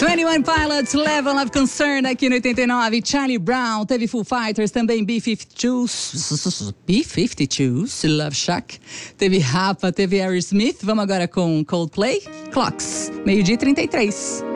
21 Pilots, Level of Concern aqui no 89. Charlie Brown, teve Foo Fighters, também B-52s, Love Shack. Teve Rapa, teve Aerosmith. Vamos agora com Coldplay, Clocks, 12:33.